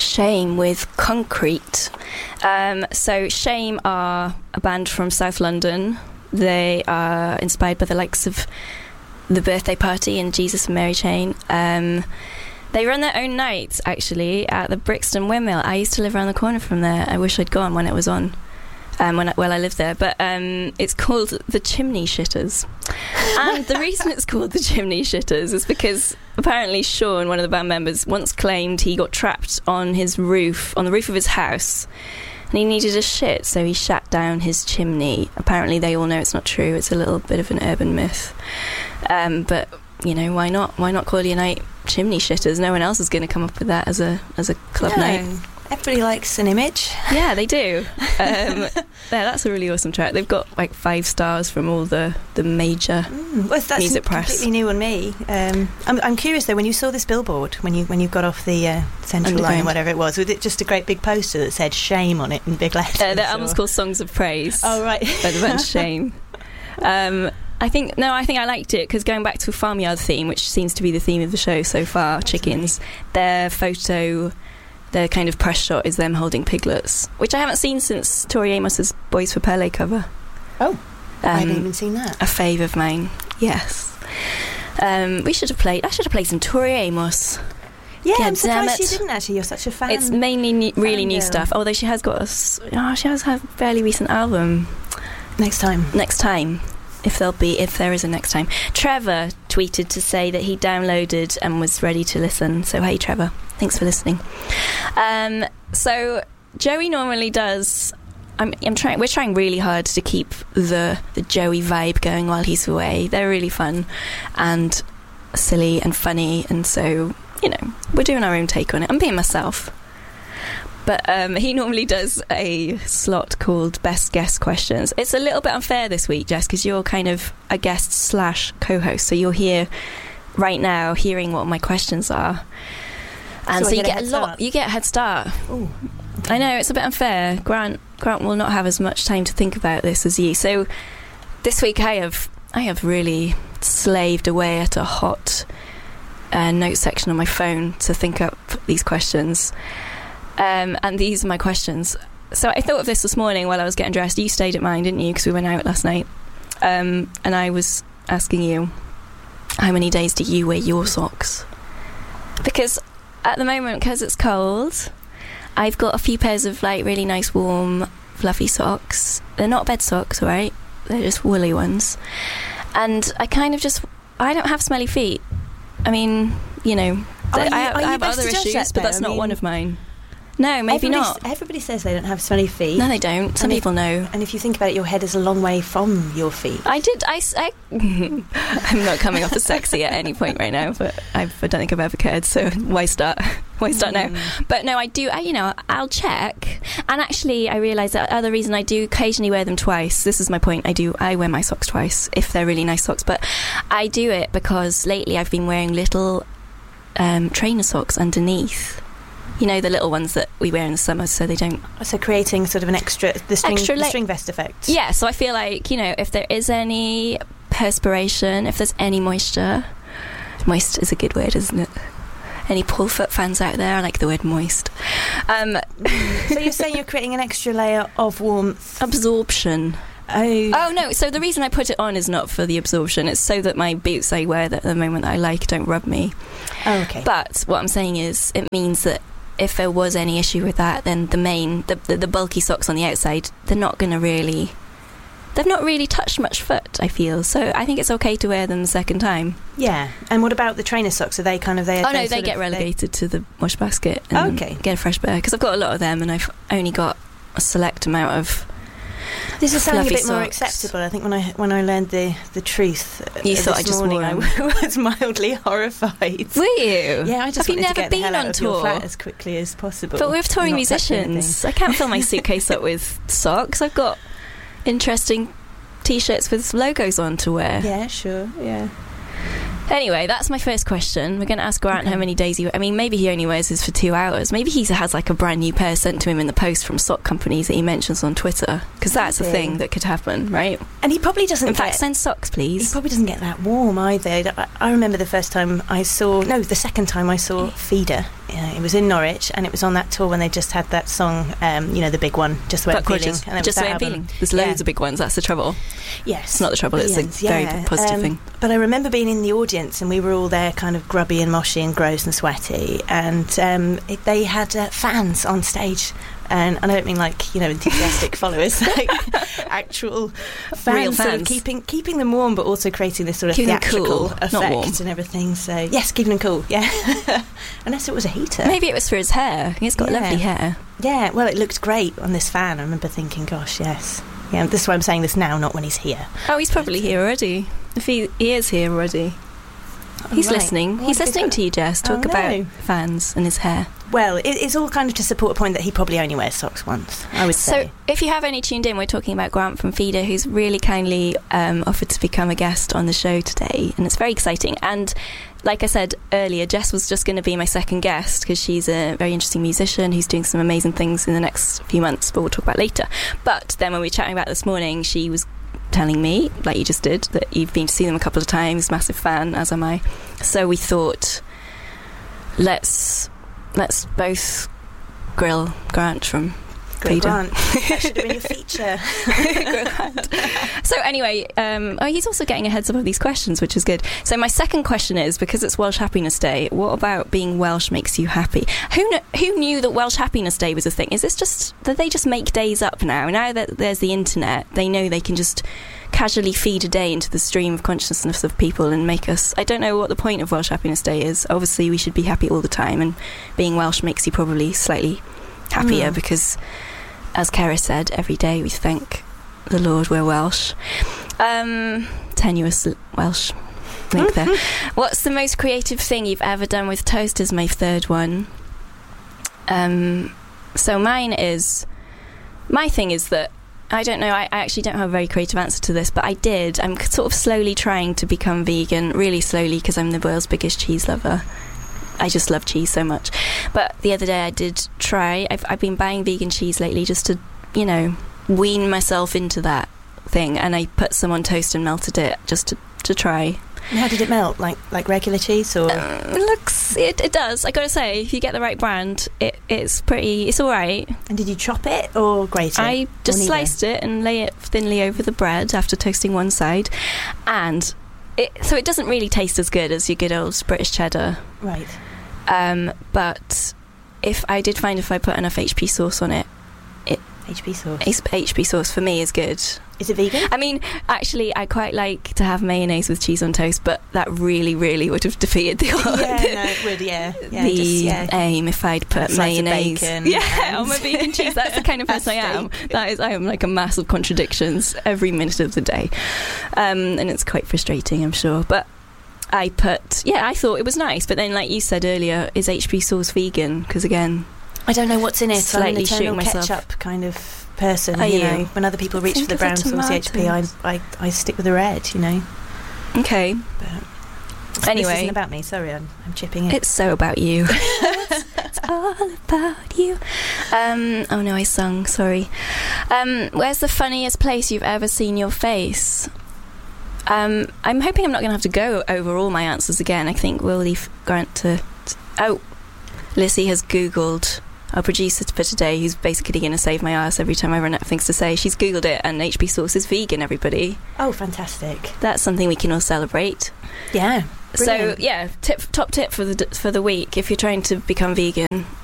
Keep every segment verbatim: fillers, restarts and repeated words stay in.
Shame with Concrete. Um, so Shame are a band from South London. They are inspired by the likes of The Birthday Party and Jesus and Mary Chain. Um, they run their own nights, actually, at the Brixton Windmill. I used to live around the corner from there. I wish I'd gone when it was on. Um, when I, well, I lived there, but um, it's called the Chimney Shitters. And the reason it's called the Chimney Shitters is because apparently Sean, one of the band members, once claimed he got trapped on his roof, on the roof of his house, and he needed a shit, so he shat down his chimney. Apparently they all know it's not true. It's a little bit of an urban myth. Um, but, you know, why not? Why not call your night Chimney Shitters? No one else is going to come up with that as a as a club no. night. Everybody likes an image. Yeah, they do. Um, yeah, that's a really awesome track. They've got like five stars from all the, the major mm, well, that's music press. Completely new on me. Um, I'm, I'm curious though, when you saw this billboard, when you when you got off the uh, Central Underground. Line, whatever it was, was it just a great big poster that said "Shame" on it in big letters? Uh, the album's called Songs of Praise. Oh right, by the band Shame. Um, I think no, I think I liked it because going back to a farmyard theme, which seems to be the theme of the show so far, chickens. Their photo. Their kind of press shot is them holding piglets, which I haven't seen since Tori Amos's Boys for Pele cover. Oh, um, I hadn't even seen that. A fave of mine, yes. Um, we should have played. I should have played some Tori Amos. Yeah, God I'm surprised damn you didn't actually. You're such a fan. It's mainly new, really new girl. stuff. Although she has got a, s- oh, she has had a fairly recent album. Next time. Next time. If there'll be, if there is a next time. Trevor tweeted to say that he downloaded and was ready to listen. So hey, Trevor, thanks for listening. Um, so Joey normally does. I'm, I'm trying. We're trying really hard to keep the the Joey vibe going while he's away. They're really fun and silly and funny, and so you know we're doing our own take on it. I'm being myself. But um, he normally does a slot called Best Guest Questions. It's a little bit unfair this week, Jess, because you're kind of a guest slash co-host. So you're here right now hearing what my questions are. And so, so you get, get a, a lot. Start. You get a head start. Ooh, okay. I know, it's a bit unfair. Grant Grant will not have as much time to think about this as you. So this week I have I have really slaved away at a hot uh, note section on my phone to think up these questions. Um, and these are my questions. So I thought of this this morning while I was getting dressed. You stayed at mine, didn't you? Because we went out last night. Um, and I was asking you, how many days do you wear your socks? Because at the moment, because it's cold, I've got a few pairs of like really nice, warm, fluffy socks. They're not bed socks, all right? They're just woolly ones. And I kind of just, I don't have smelly feet. I mean, you know, you, I, I have other issues, that, but that's I not mean, one of mine. No, maybe everybody, not. Everybody says they don't have smelly feet. No, they don't. Some and people if, know. And if you think about it, your head is a long way from your feet. I did. I, I, I'm not coming off as sexy at any point right now, but I've, I don't think I've ever cared. So why start? Why start mm. now? But no, I do. I, you know, I'll check. And actually, I realise that other reason I do occasionally wear them twice. This is my point. I do. I wear my socks twice if they're really nice socks. But I do it because lately I've been wearing little um, trainer socks underneath. You know, the little ones that we wear in the summer so they don't... So creating sort of an extra... The string, extra the la- string vest effect. Yeah, so I feel like, you know, if there is any perspiration, if there's any moisture... Moist is a good word, isn't it? Any Pullfoot fans out there? I like the word moist. Um, so you're saying you're creating an extra layer of warmth? Absorption. Oh. oh, no, so the reason I put it on is not for the absorption. It's so that my boots I wear at the moment that I like don't rub me. Oh, okay. But what I'm saying is it means that if there was any issue with that, then the main, the, the, the bulky socks on the outside, they're not going to really, they've not really touched much foot, I feel. So I think it's okay to wear them the second time. Yeah. And what about the trainer socks? Are they kind of... They, oh, no, they get of, relegated they... to the wash basket and okay. get a fresh pair. Because I've got a lot of them and I've only got a select amount of This is sounding a bit socks. more acceptable. I think when I when I learned the, the truth you uh, thought this I just morning, wore I was mildly horrified. Were you? Yeah, I just Have you wanted never to get been the hell on out tour? Of your flat as quickly as possible. But we're touring Not musicians. I can't fill my suitcase up with socks. I've got interesting T-shirts with logos on to wear. Yeah, sure. Yeah. Anyway, that's my first question. We're going to ask Grant okay. how many days he... I mean, maybe he only wears his for two hours. Maybe he has like a brand new pair sent to him in the post from sock companies that he mentions on Twitter. Because that's maybe. a thing that could happen, right? And he probably doesn't In get... fact, send socks, please. He probably doesn't get that warm either. I remember the first time I saw... No, the second time I saw Feeder Yeah, it was in Norwich, and it was on that tour when they just had that song, um, you know, the big one, Just the Way I'm Feeling. And Just the Way I'm Feeling. There's yeah. loads of big ones, that's the trouble. Yes. It's not the trouble, it's a yeah. very positive um, thing. But I remember being in the audience, and we were all there kind of grubby and moshy and gross and sweaty, and um, it, they had uh, fans on stage. And I don't mean like, you know, enthusiastic followers, like actual fans, real fans. Sort of keeping keeping them warm, but also creating this sort of keeping theatrical cool, effect and everything. So yes, keeping them cool. Yeah, unless it was a heater. Maybe it was for his hair. He's got yeah. lovely hair. Yeah, well, it looked great on this fan. I remember thinking, gosh, yes. Yeah, this is why I'm saying this now, not when he's here. Oh, he's probably here already. If he, he is here already. He's right. listening. What he's listening to you, Jess, talk oh, no. about fans and his hair. Well, it, it's all kind of to support a point that he probably only wears socks once, I would say. So, if you have only tuned in, we're talking about Grant from Feeder, who's really kindly um, offered to become a guest on the show today, and it's very exciting. And like I said earlier, Jess was just going to be my second guest because she's a very interesting musician who's doing some amazing things in the next few months, but we'll talk about later. But then when we were chatting about this morning, she was telling me, like you just did, that you've been to see them a couple of times, massive fan, as am I. So we thought, let's let's both grill Grant from Grill Grant. That should have been your feature. Grill Grant. So anyway, um, oh, he's also getting a heads up of these questions, which is good. So my second question is, because it's Welsh Happiness Day, what about being Welsh makes you happy? Who kn- who knew that Welsh Happiness Day was a thing? Is this just that they just make days up now? Now that there's the internet, they know they can just casually feed a day into the stream of consciousness of people and make us... I don't know what the point of Welsh Happiness Day is. Obviously, we should be happy all the time, and being Welsh makes you probably slightly happier mm. because, as Kara said, every day we thank the Lord we're Welsh. Um, tenuous Welsh link there. What's the most creative thing you've ever done with toast is my third one. Um, so mine is... My thing is that I don't know, I, I actually don't have a very creative answer to this, but I did. I'm sort of slowly trying to become vegan, really slowly, because I'm the world's biggest cheese lover. I just love cheese so much. But the other day I did try, I've, I've been buying vegan cheese lately just to, you know, wean myself into that thing, and I put some on toast and melted it just to, to try. And how did it melt? Like like regular cheese, or um, it looks it, it does. I gotta say, if you get the right brand, it it's pretty. It's all right. And did you chop it or grate it? I just sliced it and lay it thinly over the bread after toasting one side, and it so it doesn't really taste as good as your good old British cheddar. Right. Um, but if I did find if I put enough H P sauce on it, it H P sauce. H P sauce for me is good. Is it vegan? I mean, actually, I quite like to have mayonnaise with cheese on toast, but that really, really would have defeated the, yeah, the, no, it would, yeah. yeah the just, yeah. aim if I'd put mayonnaise. Yeah, on my vegan cheese. That's the kind of person I am. That is, I am like a mass of contradictions every minute of the day, um, and it's quite frustrating, I'm sure. But I put, yeah, I thought it was nice, but then, like you said earlier, is H P sauce vegan? Because again, I don't know what's in it. Slightly I'm an eternal myself. ketchup kind of person. Are you you? know, when other people reach for the brown sauce, the H P, I, I I stick with the red. You know. Okay. But anyway, this isn't about me. Sorry, I'm, I'm chipping in. It's so about you. it's, it's all about you. Um, oh no, I sung. Sorry. Um, where's the funniest place you've ever seen your face? Um, I'm hoping I'm not going to have to go over all my answers again. I think we'll leave Grant to... to oh, Lizzie has Googled... Our producer for today, who's basically going to save my ass every time I run out of things to say. She's Googled it, and H P sauce is vegan, everybody. Oh, fantastic. That's something we can all celebrate. Yeah. Brilliant. So, yeah, tip, top tip for the for the week, if you're trying to become vegan,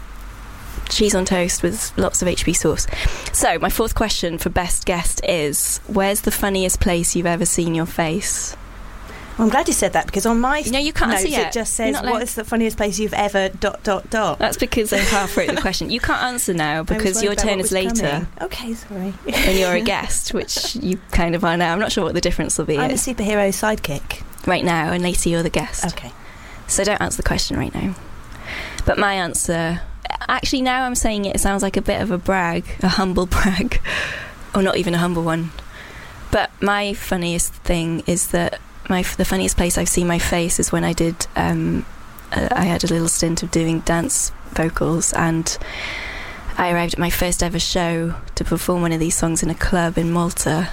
cheese on toast with lots of H P sauce. So, my fourth question for best guest is, where's the funniest place you've ever seen your face? Well, I'm glad you said that, because on my no, you can't notes see it. it just says, what is the funniest place you've ever... dot, dot, dot. That's because I half wrote the question. You can't answer now, because your turn is later. Coming. Okay, sorry. When you're a guest, which you kind of are now. I'm not sure what the difference will be. I'm a superhero sidekick. Right now, and later you're the guest. Okay. So don't answer the question right now. But my answer... Actually, now I'm saying it, it sounds like a bit of a brag, a humble brag. Or not even a humble one. But my funniest thing is that My, the funniest place I've seen my face is when I did um, uh, I had a little stint of doing dance vocals, and I arrived at my first ever show to perform one of these songs in a club in Malta,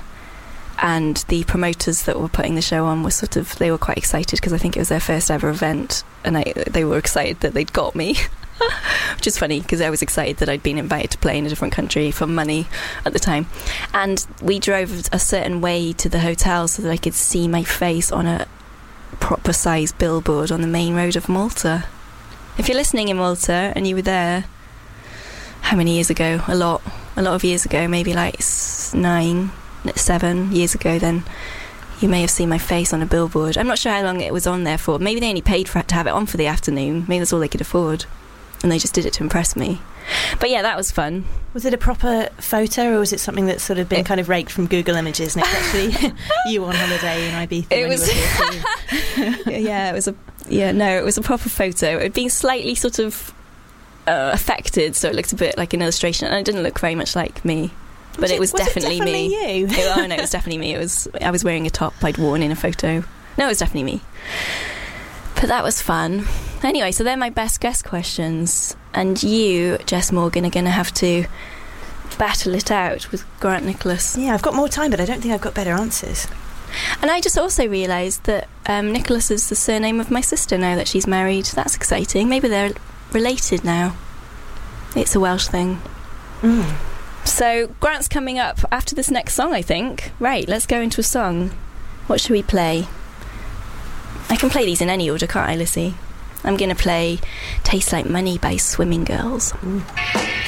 and the promoters that were putting the show on were sort of, they were quite excited because I think it was their first ever event, and I, they were excited that they'd got me. Which is funny because I was excited that I'd been invited to play in a different country for money at the time. And we drove a certain way to the hotel so that I could see my face on a proper size billboard on the main road of Malta. If you're listening in Malta and you were there, how many years ago? A lot. A lot of years ago, maybe like nine, seven years ago, then you may have seen my face on a billboard. I'm not sure how long it was on there for. Maybe they only paid for it to have it on for the afternoon. Maybe that's all they could afford. And they just did it to impress me. But yeah, that was fun. Was it a proper photo, or was it something that's sort of been it, kind of raked from Google Images and it's actually you on holiday in Ibiza it when was, you were fourteen? Yeah, it was a yeah, no, it was a proper photo. It had been slightly sort of uh, affected, so it looked a bit like an illustration, and it didn't look very much like me. But was it, it was, was definitely, it definitely me. You? It, oh no, it was definitely me. It was I was wearing a top I'd worn in a photo. No, it was definitely me. But that was fun. Anyway, so they're my best guess questions. And you, Jess Morgan, are going to have to battle it out with Grant Nicholas. Yeah, I've got more time, but I don't think I've got better answers. And I just also realised that um, Nicholas is the surname of my sister now that she's married. That's exciting. Maybe they're related now. It's a Welsh thing. Mm. So Grant's coming up after this next song, I think. Right, let's go into a song. What should we play? I can play these in any order, can't I, Lissy? I'm going to play Tastes Like Money by Swimming Girls. Ooh.